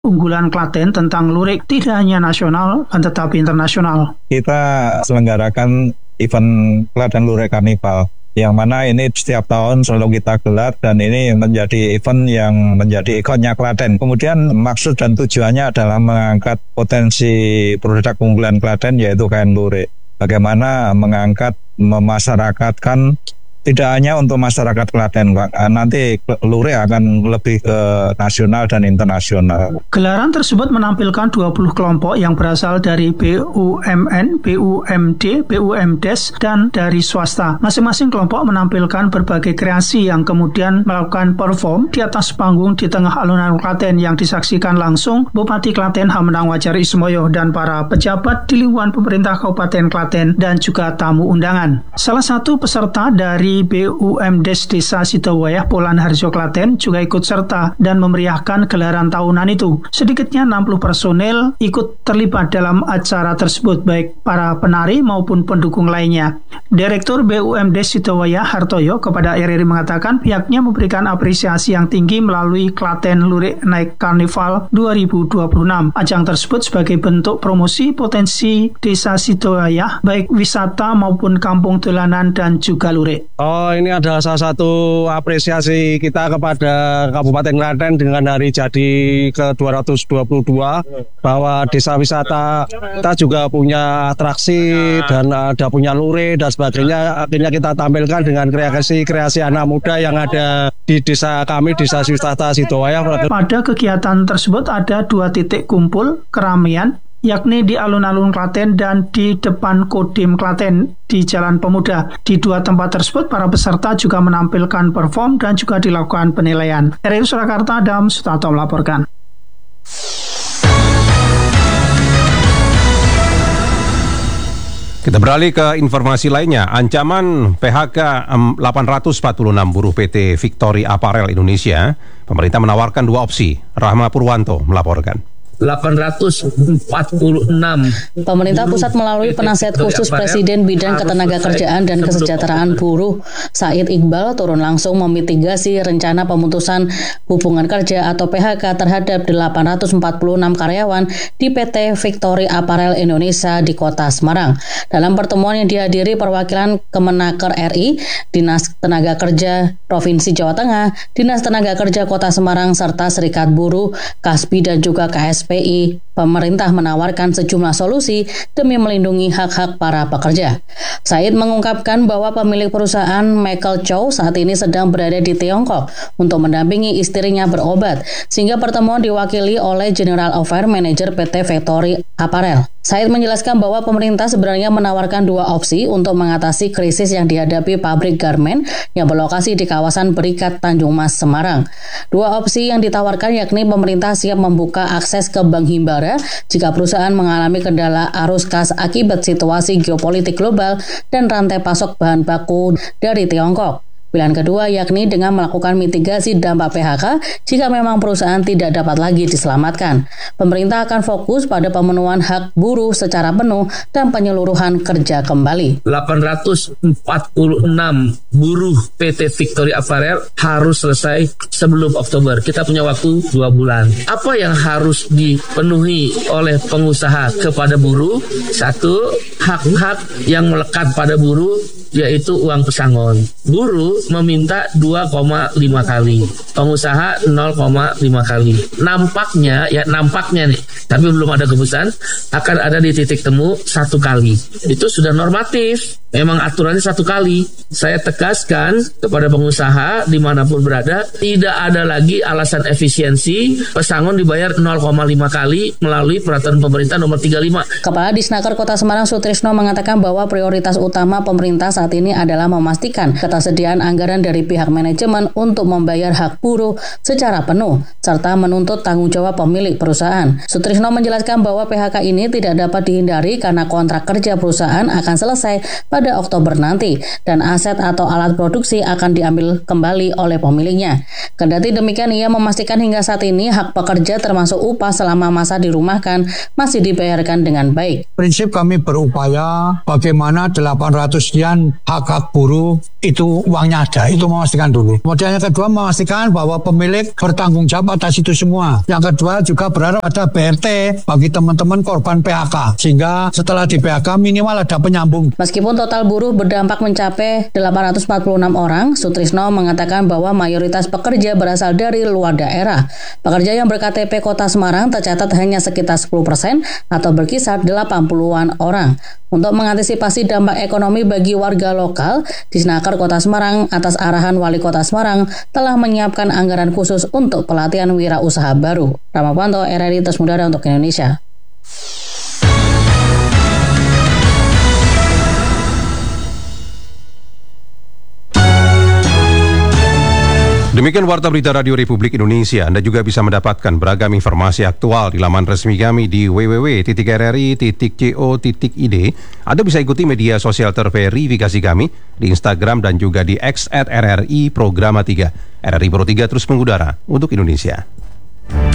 unggulan Klaten tentang lurik tidak hanya nasional tetapi internasional. Kita selenggarakan event Klaten Lurik Karnival, yang mana ini setiap tahun selalu kita gelar dan ini menjadi event yang menjadi ikonnya Klaten. Kemudian maksud dan tujuannya adalah mengangkat potensi produk unggulan Klaten yaitu kain lurik. Bagaimana mengangkat, memasyarakatkan tidak hanya untuk masyarakat Klaten, Pak. Nanti lurik akan lebih ke nasional dan internasional. Gelaran tersebut menampilkan 20 kelompok yang berasal dari BUMN, BUMD, BUMDes, dan dari swasta. Masing-masing kelompok menampilkan berbagai kreasi yang kemudian melakukan perform di atas panggung di tengah alun-alun Klaten yang disaksikan langsung Bupati Klaten Hamendang Wajar Ismoyo dan para pejabat di lingkungan pemerintah Kabupaten Klaten dan juga tamu undangan. Salah satu peserta dari BUMDes Desa Sidowayah Polan Harjo Klaten juga ikut serta dan memeriahkan gelaran tahunan itu. Sedikitnya 60 personel ikut terlibat dalam acara tersebut, baik para penari maupun pendukung lainnya. Direktur BUMDes Sidowayah Hartoyo kepada RRI mengatakan pihaknya memberikan apresiasi yang tinggi melalui Klaten Lurik Night Carnival 2026. Ajang tersebut sebagai bentuk promosi potensi Desa Sidowayah, baik wisata maupun kampung dolanan dan juga lurik. Ini adalah salah satu apresiasi kita kepada Kabupaten Klaten dengan hari jadi ke-222 bahwa desa wisata kita juga punya atraksi dan ada punya lurik dan sebagainya. Akhirnya kita tampilkan dengan kreasi anak muda yang ada di desa kami, Desa Wisata Sidowayah. Pada kegiatan tersebut ada 2 titik kumpul keramaian, yakni di alun-alun Klaten dan di depan Kodim Klaten di Jalan Pemuda. Di 2 tempat tersebut, para peserta juga menampilkan perform dan juga dilakukan penilaian. RRI Surakarta, Adam Sutanto melaporkan. Kita beralih ke informasi lainnya. Ancaman PHK 846 buruh PT Victory Apparel Indonesia. Pemerintah menawarkan 2 opsi. Rahma Purwanto melaporkan. 846. Pemerintah pusat melalui penasihat khusus Presiden Bidang Ketenagakerjaan dan Kesejahteraan Buruh Said Iqbal turun langsung memitigasi rencana pemutusan hubungan kerja atau PHK terhadap 846 karyawan di PT Victory Apparel Indonesia di Kota Semarang. Dalam pertemuan yang dihadiri perwakilan Kemenaker RI, Dinas Tenaga Kerja Provinsi Jawa Tengah, Dinas Tenaga Kerja Kota Semarang serta Serikat Buruh, KASBI dan juga KSPI, pemerintah menawarkan sejumlah solusi demi melindungi hak-hak para pekerja. Said mengungkapkan bahwa pemilik perusahaan Michael Chow saat ini sedang berada di Tiongkok untuk mendampingi istrinya berobat, sehingga pertemuan diwakili oleh General Affairs Manager PT Victory Apparel. Said menjelaskan bahwa pemerintah sebenarnya menawarkan 2 opsi untuk mengatasi krisis yang dihadapi pabrik garmen yang berlokasi di kawasan Berikat Tanjung Mas, Semarang. 2 opsi yang ditawarkan yakni pemerintah siap membuka akses ke Bank Himbara jika perusahaan mengalami kendala arus kas akibat situasi geopolitik global dan rantai pasok bahan baku dari Tiongkok. Pilihan kedua yakni dengan melakukan mitigasi dampak PHK jika memang perusahaan tidak dapat lagi diselamatkan. Pemerintah akan fokus pada pemenuhan hak buruh secara penuh dan penyeluruhan kerja kembali. 846 buruh PT Victory Apparel harus selesai sebelum Oktober. Kita punya waktu 2 bulan. Apa yang harus dipenuhi oleh pengusaha kepada buruh? 1, hak-hak yang melekat pada buruh yaitu uang pesangon. Buruh meminta 2,5 kali, pengusaha 0,5 kali. Nampaknya nih, tapi belum ada keputusan, akan ada di titik temu 1 kali. Itu sudah normatif, memang aturannya 1 kali. Saya tegaskan kepada pengusaha dimanapun berada, tidak ada lagi alasan efisiensi pesangon dibayar 0,5 kali melalui peraturan pemerintah nomor 35. Kepala Disnaker Kota Semarang Sutrisno mengatakan bahwa prioritas utama pemerintah saat ini adalah memastikan ketersediaan anggaran dari pihak manajemen untuk membayar hak buruh secara penuh, serta menuntut tanggung jawab pemilik perusahaan. Sutrisno menjelaskan bahwa PHK ini tidak dapat dihindari karena kontrak kerja perusahaan akan selesai pada Oktober nanti, dan aset atau alat produksi akan diambil kembali oleh pemiliknya. Kendati demikian, ia memastikan hingga saat ini hak pekerja termasuk upah selama masa dirumahkan masih dibayarkan dengan baik. Prinsip kami berupaya bagaimana 800 sekian memastikan hak-hak buruh itu uangnya ada, itu memastikan dulu. Kemudian yang kedua memastikan bahwa pemilik bertanggung jawab atas itu semua. Yang kedua juga berharap ada BRT bagi teman-teman korban PHK, sehingga setelah di PHK minimal ada penyambung. Meskipun total buruh berdampak mencapai 846 orang, Sutrisno mengatakan bahwa mayoritas pekerja berasal dari luar daerah. Pekerja yang berKTP Kota Semarang tercatat hanya sekitar 10% atau berkisar 80-an orang. Untuk mengantisipasi dampak ekonomi bagi warga lokal, Disnaker Kota Semarang atas arahan Wali Kota Semarang telah menyiapkan anggaran khusus untuk pelatihan wirausaha baru. Ramapanto, RRI Terus Mudara untuk Indonesia. Demikian Warta Berita Radio Republik Indonesia. Anda juga bisa mendapatkan beragam informasi aktual di laman resmi kami di www.rri.co.id. Anda bisa ikuti media sosial terverifikasi kami di Instagram dan juga di X @RRI Programa 3. RRI Pro 3 terus mengudara untuk Indonesia.